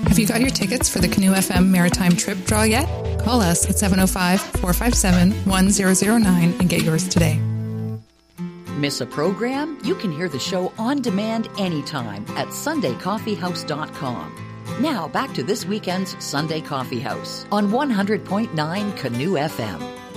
Have you got your tickets for the Canoe FM Maritime Trip Draw yet? Call us at 705-457-1009 and get yours today. Miss a program? You can hear the show on demand anytime at SundayCoffeehouse.com. Now back to this weekend's Sunday Coffee House on 100.9 Canoe FM.